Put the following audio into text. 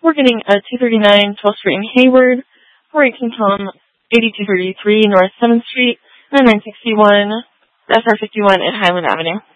We're getting a 239 12th Street in Hayward, 418 8233 North 7th Street, and 961 SR51 at Highland Avenue.